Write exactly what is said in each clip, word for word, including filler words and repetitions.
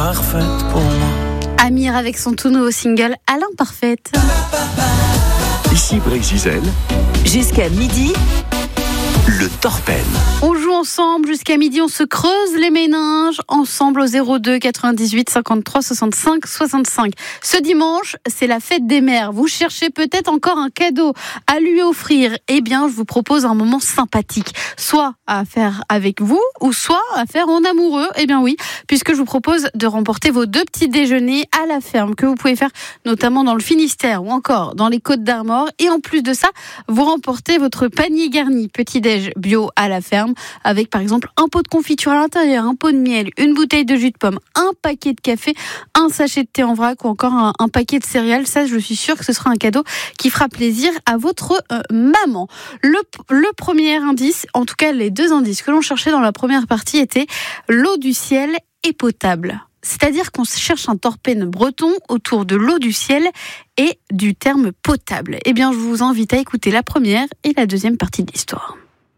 parfaite pour moi. Amir avec son tout nouveau single à l'imparfaite. Ici Brésil. Jusqu'à midi, Le Torpen. On joue ensemble jusqu'à midi, on se creuse les méninges ensemble au zéro deux quatre-vingt-dix-huit cinquante-trois soixante-cinq soixante-cinq. Ce dimanche, c'est la fête des mères. Vous cherchez peut-être encore un cadeau à lui offrir. Eh bien, je vous propose un moment sympathique, soit à faire avec vous ou soit à faire en amoureux. Eh bien oui, puisque je vous propose de remporter vos deux petits déjeuners à la ferme que vous pouvez faire notamment dans le Finistère ou encore dans les Côtes-d'Armor. Et en plus de ça, vous remportez votre panier garni petit-déj bio à la ferme avec par exemple un pot de confiture à l'intérieur, un pot de miel, une bouteille de jus de pomme, un paquet de café, un sachet de thé en vrac ou encore un, un paquet de céréales. Ça, je suis sûre que ce sera un cadeau qui fera plaisir à votre euh, maman. Le, le premier indice, en tout cas les deux indices que l'on cherchait dans la première partie étaient l'eau du ciel est potable. C'est-à-dire qu'on cherche un torpen breton autour de l'eau du ciel et du terme potable. Eh bien, je vous invite à écouter la première et la deuxième partie de l'histoire.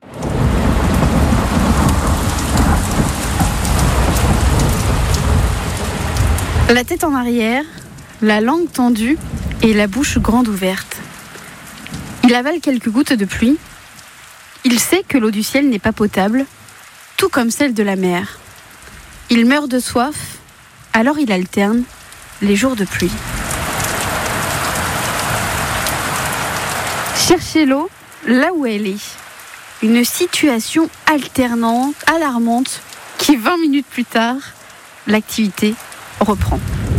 La tête en arrière, la langue tendue et la bouche grande ouverte. Il avale quelques gouttes de pluie. Il sait que l'eau du ciel n'est pas potable, tout comme celle de la mer. Il meurt de soif, alors il alterne les jours de pluie. Cherchez l'eau là où elle est. Une situation alternante, alarmante, qui vingt minutes plus tard, l'activité reprend.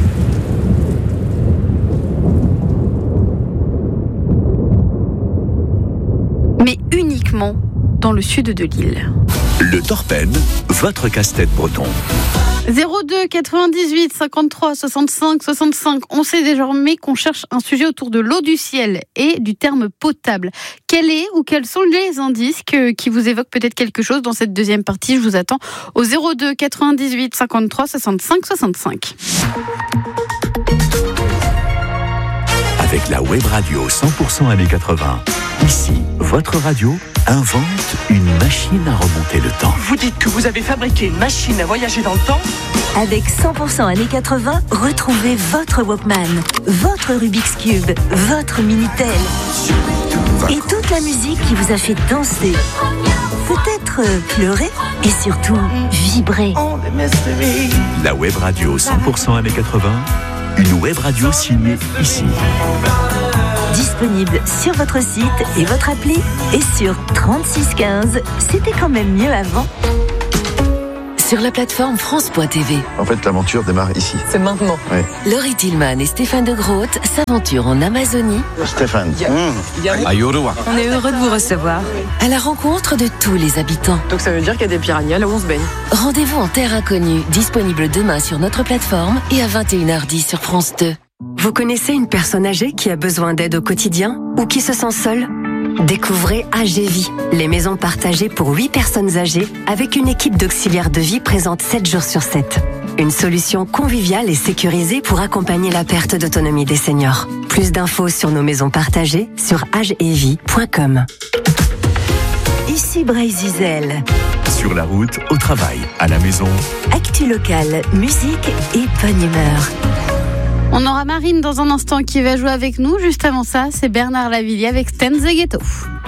Mais uniquement dans le sud de l'île. Le Torpen, votre casse-tête breton. zéro deux quatre-vingt-dix-huit cinquante-trois soixante-cinq soixante-cinq. On sait désormais qu'on cherche un sujet autour de l'eau du ciel et du terme potable. Quel est ou quels sont les indices que, qui vous évoquent peut-être quelque chose dans cette deuxième partie? Je vous attends au zéro deux quatre-vingt-dix-huit cinquante-trois soixante-cinq soixante-cinq. Avec la web radio cent pour cent années quatre-vingts. Ici, votre radio invente une machine à remonter le temps. Vous dites que vous avez fabriqué une machine à voyager dans le temps? avec cent pour cent années quatre-vingts, retrouvez votre Walkman, votre Rubik's Cube, votre Minitel et toute la musique qui vous a fait danser, peut-être pleurer et surtout vibrer. La web radio cent pour cent années quatre-vingts, une web radio signée ici. Disponible sur votre site et votre appli et sur trente-six quinze. C'était quand même mieux avant. Sur la plateforme France point T V. En fait, l'aventure démarre ici. C'est maintenant. Oui. Laurie Tillman et Stéphane de Groot s'aventurent en Amazonie. Stéphane. Mmh. On est heureux de vous recevoir. À la rencontre de tous les habitants. Donc ça veut dire qu'il y a des piranhas là où on se baigne. Rendez-vous en terre inconnue, disponible demain sur notre plateforme et à vingt et une heures dix sur France deux. Vous connaissez une personne âgée qui a besoin d'aide au quotidien ou qui se sent seule ? Découvrez Agévie, les maisons partagées pour huit personnes âgées avec une équipe d'auxiliaires de vie présente sept jours sur sept. Une solution conviviale et sécurisée pour accompagner la perte d'autonomie des seniors. Plus d'infos sur nos maisons partagées sur agevie point com. Ici Brésil. Sur la route, au travail, à la maison. Actu locale, musique et bonne humeur. On aura Marine dans un instant qui va jouer avec nous. Juste avant ça, c'est Bernard Lavilliers avec Sten the Ghetto.